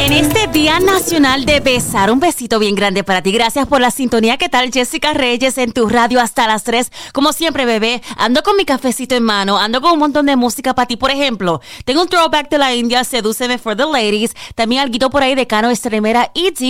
En este Día Nacional de Besar, un besito bien grande para ti. Gracias por la sintonía. ¿Qué tal? Jessica Reyes en tu radio hasta las 3. Como siempre, bebé, ando con mi cafecito en mano, ando con un montón de música para ti. Por ejemplo, tengo un throwback de la India, Sedúceme for the Ladies. También algo por ahí de Cano Estremera y